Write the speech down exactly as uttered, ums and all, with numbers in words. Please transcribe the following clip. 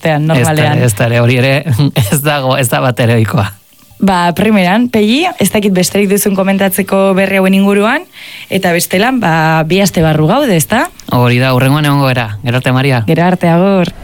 normalean. Ez da, hori ere, ez dago, ez da bat eroikoa. Ba, primeran, Pegi, ez dakit besterik duzun komentatzeko berri hauen inguruan, eta bestelan, ba, bi aste barru gaude, ez da? Hori da, hurrengoan egongo era. Gero arte, Maria. Gero arte, agur.